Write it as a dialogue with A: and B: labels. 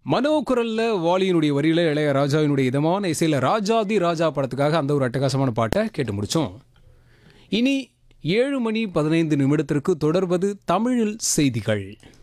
A: மனோகுரல்ல வாலியினுடைய வரியில இளையராஜாவினுடைய இதமான இசையில ராஜாதி ராஜா படத்துக்காக அந்த ஒரு அட்டகாசமான பாட்டை கேட்டு முடிச்சோம். இனி 7 மணி 15 நிமிடத்திற்கு தொடர்வது தமிழில் செய்திகள்.